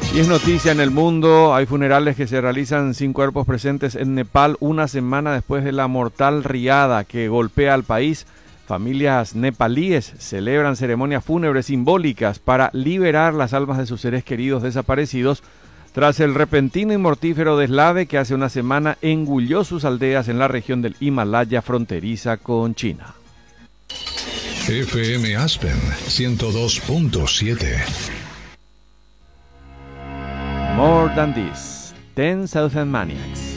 Y es noticia en el mundo, hay funerales que se realizan sin cuerpos presentes en Nepal una semana después de la mortal riada que golpea al país. Familias nepalíes celebran ceremonias fúnebres simbólicas para liberar las almas de sus seres queridos desaparecidos tras el repentino y mortífero deslave que hace una semana engulló sus aldeas en la región del Himalaya fronteriza con China. FM Aspen 102.7. More Than This, 10,000 Maniacs.